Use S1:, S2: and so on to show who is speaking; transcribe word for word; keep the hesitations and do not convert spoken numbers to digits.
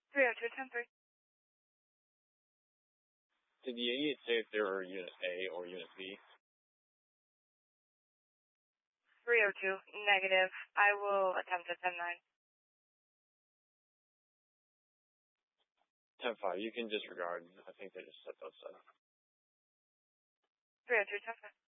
S1: three oh two, ten three.
S2: Did the idiot say if they were Unit A or Unit B?
S1: three oh two, negative. I will attempt to ten nine.
S2: ten five, you can disregard. I think they just set those up.
S1: three oh two, ten five.